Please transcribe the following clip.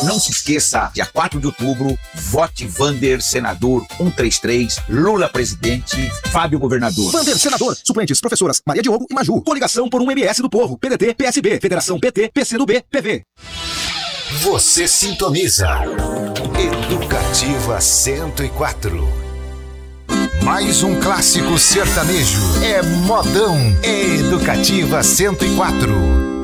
Não se esqueça, dia 4 de outubro, vote Vander, senador 133, Lula presidente, Fábio governador. Vander, senador. Suplentes, professoras Maria Diogo e Maju. Coligação por um MS do Povo. PDT, PSB, Federação PT, PCdoB, PV. Você sintoniza Educativa 104. Mais um clássico sertanejo. É modão. É Educativa 104.